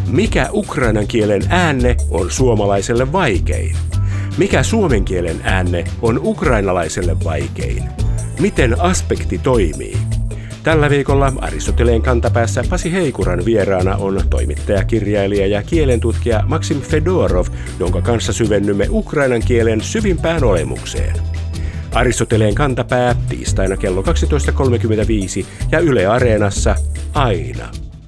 Mikä ukrainan kielen äänne on suomalaiselle vaikein? Mikä suomen kielen äänne on ukrainalaiselle vaikein? Miten aspekti toimii? Tällä viikolla Aristoteleen kantapäässä Pasi Heikuran vieraana on toimittaja, kirjailija ja kielentutkija Maksim Fedorov, jonka kanssa syvennymme ukrainan kielen syvimpään olemukseen. Aristoteleen kantapää tiistaina kello 12.35 ja Yle Areenassa aina.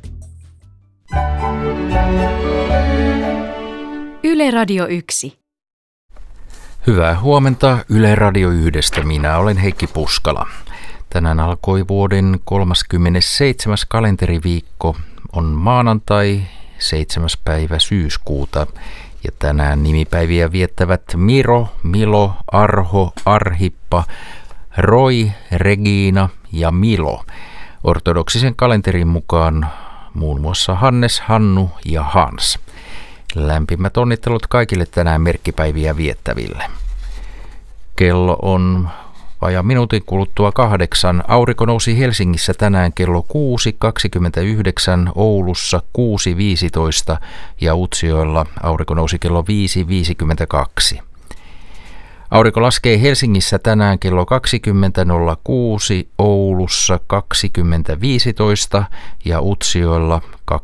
Yle Radio 1. Hyvää huomenta Yle Radio 1. Minä olen Heikki Puskala. Tänään alkoi vuoden 37. kalenteriviikko. On maanantai 7. päivä syyskuuta. Ja tänään nimipäiviä viettävät Miro, Milo, Arho, Arhippa, Roy, Regina ja Milo. Ortodoksisen kalenterin mukaan muun muassa Hannes, Hannu ja Hans. Lämpimät onnittelut kaikille tänään merkkipäiviä viettäville. Kello on vajaa minuutin kuluttua 8. Aurinko nousi Helsingissä tänään kello 6.29, Oulussa 6.15 ja Utsjoella aurinko nousi kello 5.52. Aurinko laskee Helsingissä tänään kello 20.06, Oulussa 20.15 ja Utsjoella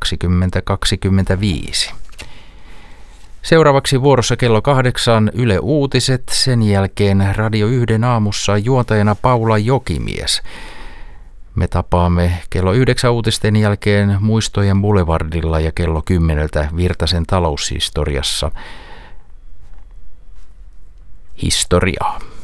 20.25. Seuraavaksi vuorossa kello 8 Yle Uutiset, sen jälkeen Radio 1 aamussa juontajana Paula Jokimies. Me tapaamme kello 9 uutisten jälkeen Muistojen Boulevardilla ja kello 10 Virtasen taloushistoriassa. Historiaa.